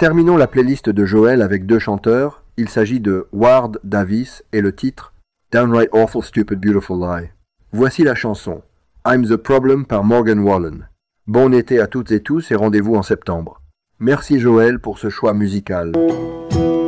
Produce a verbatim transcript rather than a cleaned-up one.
Terminons la playlist de Joël avec deux chanteurs. Il s'agit de Ward Davis et le titre Downright Awful Stupid Beautiful Lie. Voici la chanson I'm the Problem par Morgan Wallen. Bon été à toutes et tous et rendez-vous en septembre. Merci Joël pour ce choix musical.